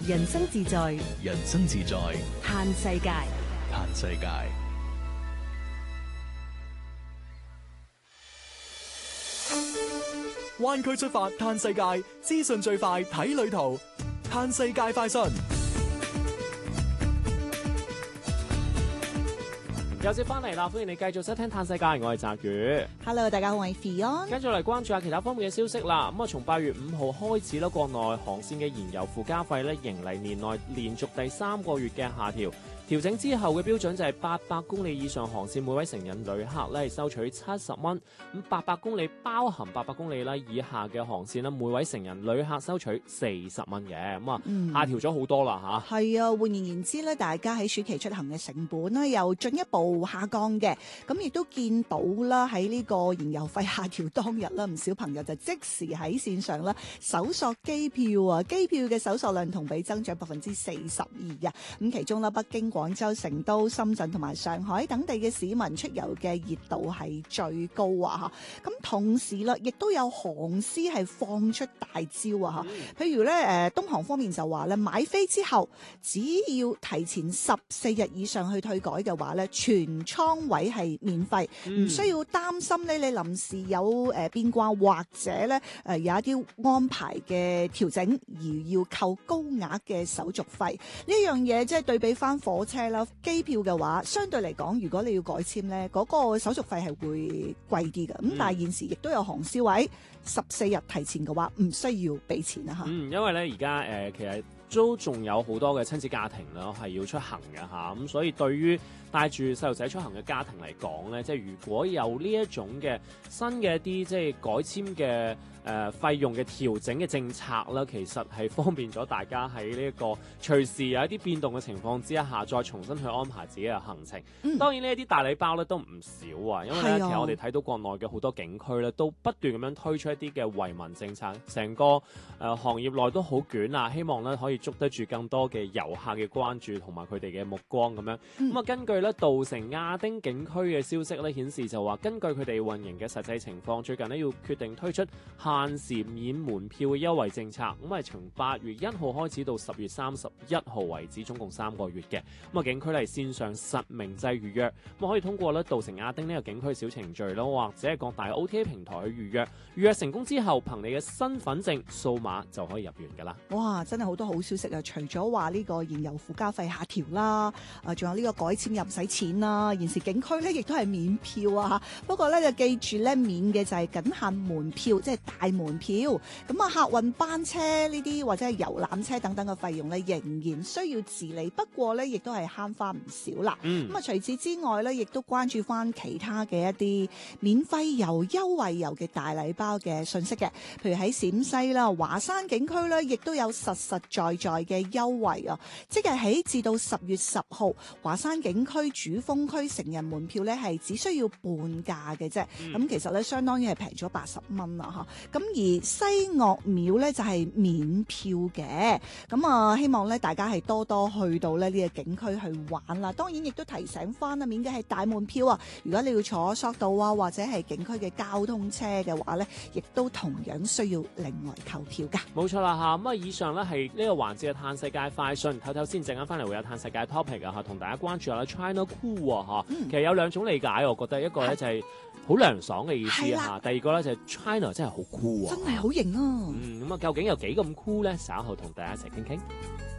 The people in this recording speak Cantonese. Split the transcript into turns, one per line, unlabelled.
人生自在，
人生自在，
嘆世界。
嘆世界。
灣區出發嘆世界，資訊最快睇旅途，嘆世界快訊。
又接翻嚟啦，歡迎你繼續收聽嘆世界，我係澤宇。
Hello， 大家好，我係 Fion。
跟住嚟關注下其他方面嘅消息啦。咁啊，從8月5號開始咧，國內航線嘅燃油附加費咧，迎嚟年內連續第3個月嘅下調。調整之後嘅標準就係800公里以上航線，每位成人旅客咧係收取70蚊。咁800公里包含800公里啦以下嘅航線咧，每位成人旅客收取40蚊嘅。咁啊，下調咗好多啦嚇。
係啊，換言之咧，大家喺暑期出行嘅成本咧又進一步下降嘅。咁亦都見到啦，喺呢個燃油費下調當日啦，唔少朋友就即時喺線上啦搜索機票啊，機票嘅搜索量同比增長42%嘅。咁其中啦，北京、廣州、成都、深圳同埋上海等地嘅市民出遊嘅熱度係最高啊！嚇，咁同時啦，亦都有航司係放出大招啊！嚇，譬如咧東航方面就話咧，買飛之後只要提前14日以上去退改嘅話咧，全倉位係免費，唔需要擔心咧你臨時有變卦或者咧有一啲安排嘅調整而要扣高額嘅手續費。呢樣嘢即係對比翻火車啦、機票嘅話，相對嚟講，如果你要改簽咧，嗰個手續費係會貴啲嘅。咁但係現時亦都有航司位14日提前嘅話，唔需要俾錢啊嚇。
因為咧而家其實都仲有好多嘅親子家庭啦，係要出行嘅嚇。咁所以對於帶住細路仔出行嘅家庭嚟講咧，即係如果有呢一種嘅新嘅一啲即係改簽嘅費用嘅調整嘅政策啦，其實係方便咗大家喺呢一個隨時有一啲變動嘅情況之下，再重新去安排自己嘅行程。當然呢一啲大禮包咧都唔少啊，因為咧其實我哋睇到國內嘅好多景區咧都不斷咁樣推出一啲嘅惠民政策，成個行業內都好捲啊，希望咧可以捉得住更多嘅遊客嘅關注同埋佢哋嘅目光咁樣。咁啊，根據咧稻城亞丁景區嘅消息咧顯示就話，根據佢哋運營嘅實際情況，最近咧要決定推出限時免門票嘅優惠政策，咁係從8月1號開始到10月31號為止，總共3個月嘅。咁啊，景區係線上實名制預約，咁可以通過咧稻城亞丁呢個景區小程序啦，或者係各大 OTA 平台去預約。預約成功之後，憑你嘅身份證掃碼就可以入園㗎啦。
哇！真係好多好消息啊！除咗話呢個燃油附加費下調啦，仲有呢個改簽又唔使錢啦。現時景區咧亦都係免票啊嚇。不過咧就記住咧，免嘅就係僅限門票，即係大門票。咁啊，客運班車呢啲或者係遊覽車等等嘅費用咧，仍然需要自理。不過咧，亦都係慳翻唔少啦。咁啊，除此之外咧，亦都關注翻其他嘅一啲免費遊、優惠遊嘅大禮包嘅信息嘅。譬如喺陝西啦、華山景區咧，亦都有實實在在嘅優惠啊！即係起至到10月10號，華山景區主峰區成人門票咧係只需要半價嘅啫。咁其實咧，相當於係平咗80蚊啦嚇。咁而西岳廟咧就係免票嘅。咁啊，希望咧大家係多多去到咧呢個景區去玩啦。當然亦都提醒翻啦，免嘅係大門票啊。如果你要坐索道啊，或者係景區嘅交通車嘅話咧，亦都同樣需要另外購票㗎。
冇錯啦嚇。咁啊，以上咧係呢個環節嘅嘆世界快訊，唞唞先，陣間翻嚟會有嘆世界 topic 啊嚇，同大家關注下啦 China Cool 啊嚇。其實有2種理解，我覺得一個咧就係好涼爽嘅意思啊，第二個咧就係 China 真係好 cool 啊，
真係好型啊！
咁啊，究竟有幾咁 cool 咧？稍後同大家一齊傾傾。